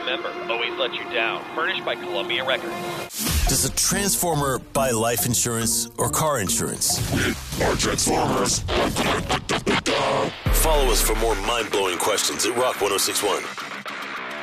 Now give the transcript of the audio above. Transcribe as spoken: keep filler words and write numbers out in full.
member. Always Let You Down. Furnished by Columbia Records. Does a Transformer buy life insurance or car insurance? We are Transformers. Follow us for more mind-blowing questions at Rock one oh six one.